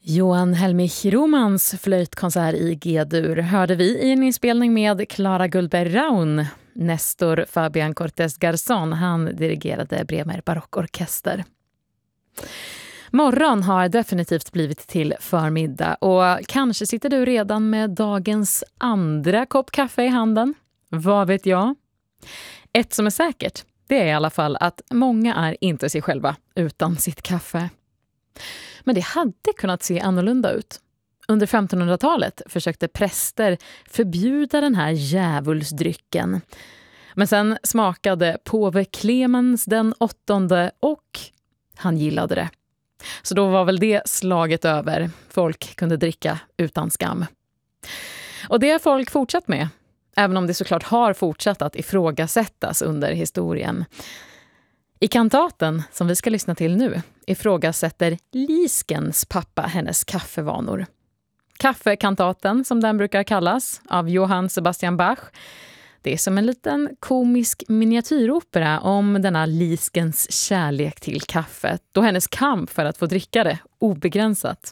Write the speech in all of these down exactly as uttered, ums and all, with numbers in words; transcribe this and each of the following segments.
Johan Helmich Romans flöjtkonsert i G-dur hörde vi i en inspelning med Clara Gullberg Raun. Nestor Fabian Cortés Garzón, han dirigerade Bremer barockorkester. Morgon har definitivt blivit till förmiddag och kanske sitter du redan med dagens andra kopp kaffe i handen. Vad vet jag? Ett som är säkert, det är i alla fall att många är inte sig själva utan sitt kaffe. Men det hade kunnat se annorlunda ut. Under femtonhundratalet försökte präster förbjuda den här djävulsdrycken. Men sen smakade påve Clemens den åttonde och han gillade det. Så då var väl det slaget över. Folk kunde dricka utan skam. Och det har folk fortsatt med. Även om det såklart har fortsatt att ifrågasättas under historien. I kantaten, som vi ska lyssna till nu, ifrågasätter Lieskens pappa hennes kaffevanor. Kaffekantaten, som den brukar kallas, av Johann Sebastian Bach. Det är som en liten komisk miniatyropera om denna Lieskens kärlek till kaffet och hennes kamp för att få dricka det obegränsat.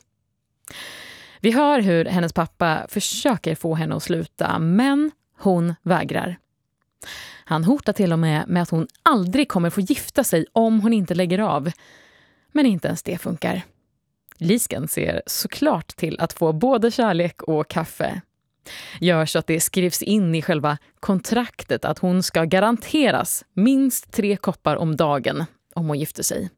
Vi hör hur hennes pappa försöker få henne att sluta, men hon vägrar. Han hotar till och med med att hon aldrig kommer få gifta sig om hon inte lägger av. Men inte ens det funkar. Liesken ser såklart till att få både kärlek och kaffe. Gör så att det skrivs in i själva kontraktet att hon ska garanteras minst tre koppar om dagen om hon gifter sig.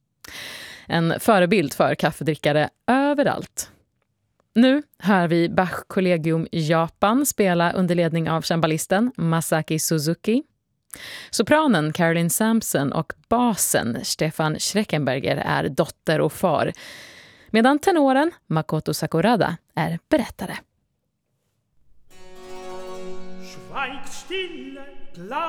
En förebild för kaffedrickare överallt. Nu hör vi Bach-kollegium Japan spela under ledning av cembalisten Masaki Suzuki. Sopranen Caroline Sampson och basen Stefan Schreckenberger är dotter och far. Medan tenoren Makoto Sakurada är berättare. Schweigt stille,